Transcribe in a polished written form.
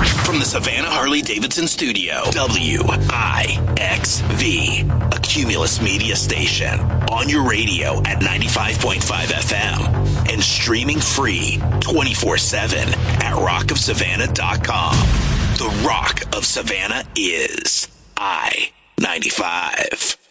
From the Savannah Harley-Davidson studio, WIXV, a Cumulus media station. On your radio at 95.5 FM. And streaming free 24/7 at rockofsavannah.com. The Rock of Savannah is I-95.